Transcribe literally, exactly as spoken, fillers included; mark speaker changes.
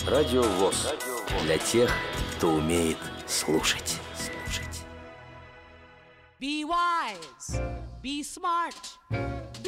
Speaker 1: Радио ВОС. Для тех, кто умеет слушать.
Speaker 2: Be wise, be smart.